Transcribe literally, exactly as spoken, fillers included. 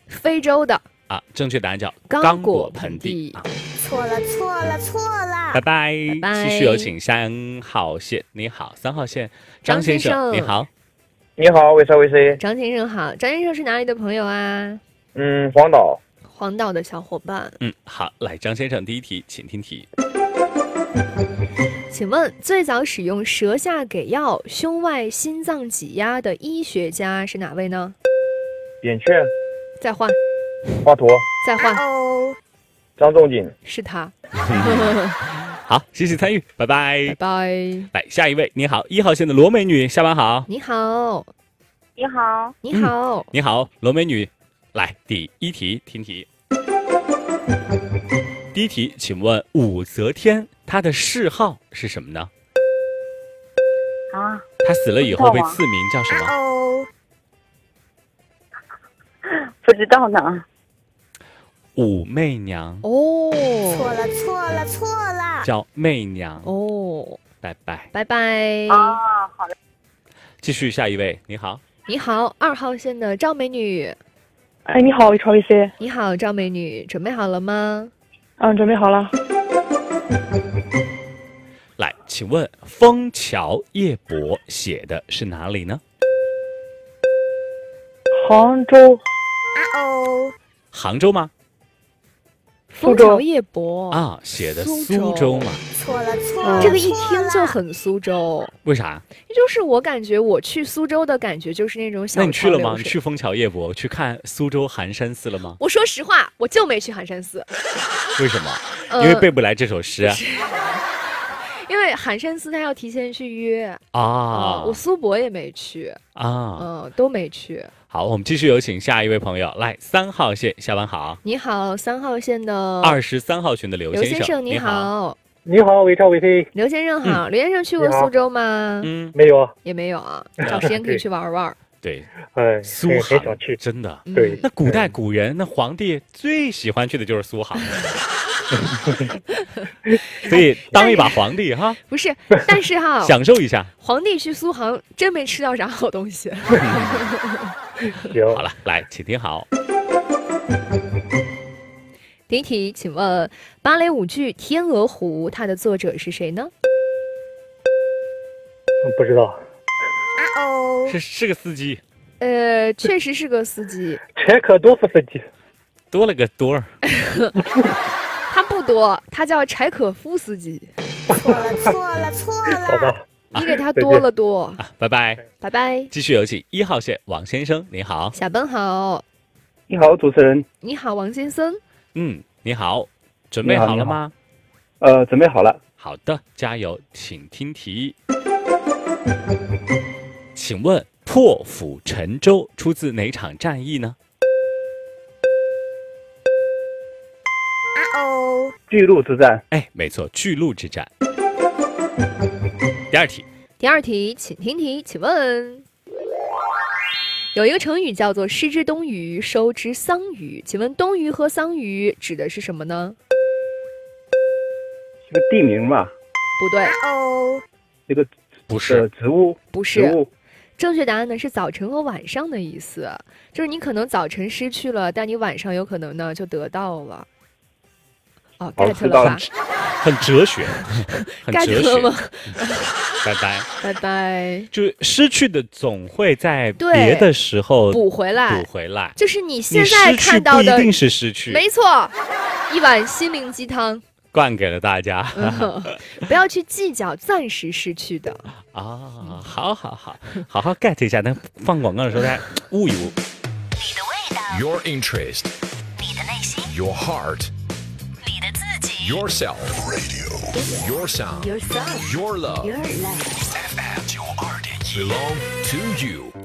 非洲的啊，正确答案叫刚果盆地。 地。 错了错了错了！ 拜拜， 拜拜继续有请三号线。你好，三号线张先生， 张先生你好。 你好，为啥为谁？ 张先生好，张先生是哪里的朋友啊？ 嗯，黄岛。 黄岛的小伙伴。 嗯，好，来，张先生第一题，请听题。 请问最早使用舌下给药、胸外心脏挤压的医学家是哪位呢？ 扁鹊。 再换。 华佗。 再换。 哦， 张仲景。 是他。 好，谢谢参与，拜拜。 拜拜。 来，下一位，你好，一号线的罗美女，下班好。 你好， 你好， 你好， 嗯、你好，罗美女。来，第一题，听题。第一题，请问武则天她的谥号是什么呢？ 啊， 她死了以后被赐名叫什么？ 哦，不知道呢。 武媚娘。 哦， 错了错了错了！ 叫媚娘。 哦， 拜拜， 拜拜。 啊，好的。 继续下一位，你好。 你好，二号线的赵美女。 哎，你好，超 V C。 你好，赵美女，准备好了吗？ 嗯，准备好了。 来，请问《枫桥夜泊》写的是哪里呢？ 杭州。 啊哦， 杭州吗？ 枫桥夜泊啊，写的苏州嘛。 错了错了， 这个一听就很苏州。 为啥？ 就是我感觉我去苏州的感觉就是那种小。 那你去了吗？你去枫桥夜泊去看苏州寒山寺了吗？ 我说实话，我就没去寒山寺。 为什么？呃、因为背不来这首诗。 因为寒山寺他要提前去约啊、 呃，我苏博也没去啊， 嗯、呃，都没去。 好，我们继续有请下一位朋友，来，三号线，下班好。 你好，三号线的二十三号群的刘先生， 刘先生你好。 你好，伟超伟飞。 刘先生好，嗯、刘先生去过苏州吗？ 嗯， 没有啊， 也没有啊，找时间可以去玩玩。 对， 哎， 苏杭想去， 真的。 对， 那古代古人，那皇帝最喜欢去的就是苏杭。所以当一把皇帝哈， 不是，但是哈， 享受一下。 皇帝去苏杭真没吃到啥好东西。 好了，来，请听好。 第一题，请问芭蕾舞剧《天鹅湖》它的作者是谁呢？ 不知道。 啊哦， 是是个司机。 呃，确实是个司机。 柴可多夫斯基。 多了个多儿。 他不多，他叫柴可夫斯基。 错了错了错了！ 好吧， 你给他多了多。 啊，拜拜， 拜拜。 继续有请一号线王先生，你好。 下班好。 你好，主持人。 你好，王先生。 嗯，你好，准备好了吗？ 呃，准备好了。 好的，加油，请听题。请问破釜沉舟出自哪场战役呢？ 啊哦， 巨鹿之战。 哎，没错，巨鹿之战。第二题。 第二题，请听题，请问有一个成语叫做失之东隅，收之桑榆，请问东隅和桑榆指的是什么呢？ 是个地名吧？ 不对。 啊哦， 那个不是植物， 不是。 植物。 正确答案呢是早晨和晚上的意思，就是你可能早晨失去了，但你晚上有可能呢就得到了。哦 ，get 了吧？ 很哲学，很哲学 get 了吗？ 拜拜， 拜拜。 就失去的总会在别的时候补回来， 补回来。 就是你现在看到的， 不一定是失去。 没错，一碗心灵鸡汤。 灌给了大家、 嗯，不要去计较暂时失去的啊！好好好，好好 get 一下，但放广告的时候大家悟一悟。 你的味道 ，Your interest， 你的内心 ，Your heart， 你的自己 ，Yourself， Radio，Your sound，Your love，Your love，Your love，F M 九二点一 ，Belong to you。